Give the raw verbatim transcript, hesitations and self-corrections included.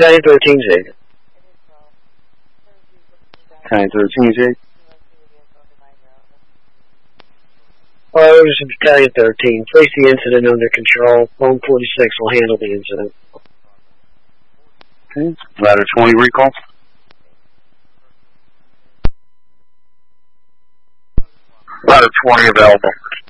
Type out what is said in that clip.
Battalion thirteen Z. Battalion thirteen Z. Fire orders to Battalion thirteen. Place the incident under control. Phone forty-six will handle the incident. Okay. Ladder twenty recall. Ladder twenty available.